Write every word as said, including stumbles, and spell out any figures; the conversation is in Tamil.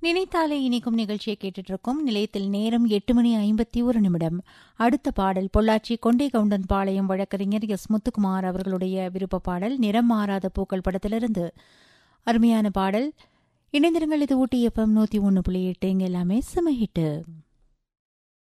நினைத்தாலே இனிக்கும் நிகழ்ச்சியை கேட்டுட்டு இருக்கோம். நிலையத்தில் நேரம் எட்டு மணி ஐம்பத்தி ஒரு நிமிடம். அடுத்த பாடல் பொள்ளாச்சி கொண்டை கவுண்டன் பாளையம் வழக்கறிஞர் எஸ் முத்துக்குமார் அவர்களுடைய விருப்ப பாடல் நிறம் மாறாத பூக்கள் படத்திலிருந்து. அருமையான பாடல். இணைந்திருங்கள். இது ஊட்டி எஃப்எம் நூத்தி ஒன்னு புள்ளி எட்டு. இங்க எல்லாமே செம ஹிட்டு.